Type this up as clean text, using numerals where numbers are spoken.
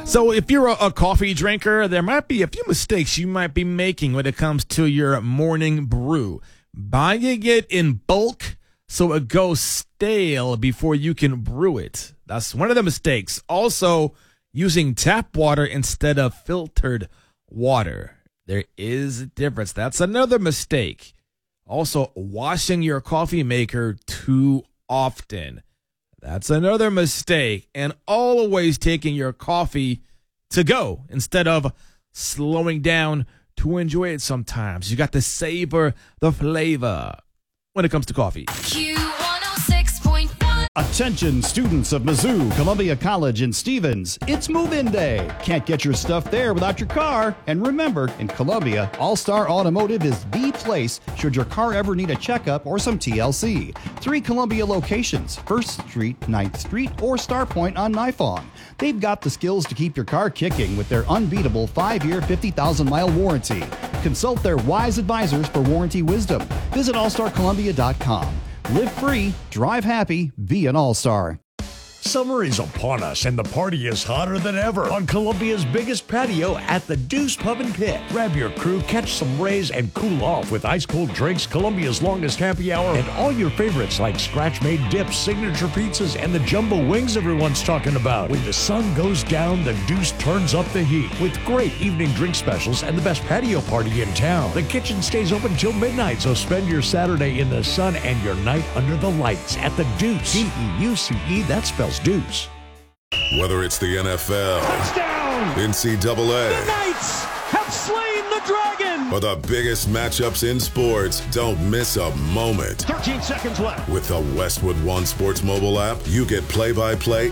So if you're a coffee drinker, there might be a few mistakes you might be making when it comes to your morning brew. Buying it in bulk so it goes stale before you can brew it. That's one of the mistakes. Also, using tap water instead of filtered water. There is a difference. That's another mistake. Also, washing your coffee maker too often. That's another mistake. And always taking your coffee to go instead of slowing down to enjoy it sometimes. You got to savor the flavor when it comes to coffee. Q106.1. Attention students of Mizzou, Columbia College, and Stevens. It's move-in day. Can't get your stuff there without your car. And remember, in Columbia, All-Star Automotive is the place should your car ever need a checkup or some TLC. 3 Columbia locations, 1st Street, 9th Street, or Starpoint on Nifong. They've got the skills to keep your car kicking with their unbeatable 5-year, 50,000-mile warranty. Consult their wise advisors for warranty wisdom. Visit allstarcolumbia.com. Live free, drive happy, be an all-star. Summer is upon us, and the party is hotter than ever on Columbia's biggest patio at the Deuce Pub and Pit. Grab your crew, catch some rays, and cool off with ice-cold drinks, Columbia's longest happy hour, and all your favorites like scratch-made dips, signature pizzas, and the jumbo wings everyone's talking about. When the sun goes down, the Deuce turns up the heat with great evening drink specials and the best patio party in town. The kitchen stays open till midnight, so spend your Saturday in the sun and your night under the lights at the Deuce. D-E-U-C-E, that spells Deuce. Whether it's the NFL, Touchdown! NCAA, The Knights have slain the dragon! or the biggest matchups in sports, don't miss a moment. 13 seconds left. With the Westwood One Sports mobile app, you get play-by-play